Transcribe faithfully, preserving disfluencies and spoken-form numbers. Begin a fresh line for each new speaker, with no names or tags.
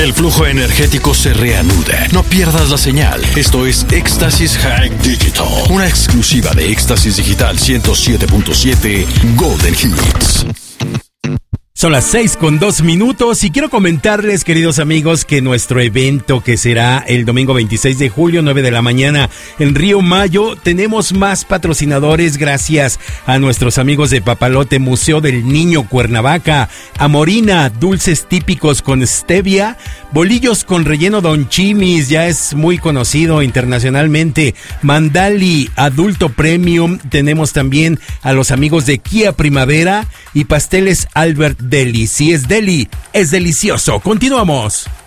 El flujo energético se reanuda. No pierdas la señal. Esto es Éxtasis High Digital, una exclusiva de Éxtasis Digital ciento siete punto siete Golden Hits.
Son las seis con dos minutos y quiero comentarles, queridos amigos, que nuestro evento que será el domingo veintiséis de julio, nueve de la mañana en Río Mayo, tenemos más patrocinadores gracias a nuestros amigos de Papalote, Museo del Niño Cuernavaca, Amorina, dulces típicos con stevia, bolillos con relleno Don Chimis, ya es muy conocido internacionalmente, Mandali, adulto premium, tenemos también a los amigos de Kia Primavera y pasteles Albert Deli. Si es deli, es delicioso. Continuamos.